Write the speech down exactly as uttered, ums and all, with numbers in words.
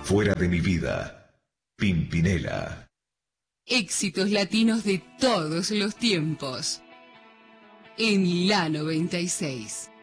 Fuera de mi vida, Pimpinela. Éxitos latinos de todos los tiempos. En la noventa y seis.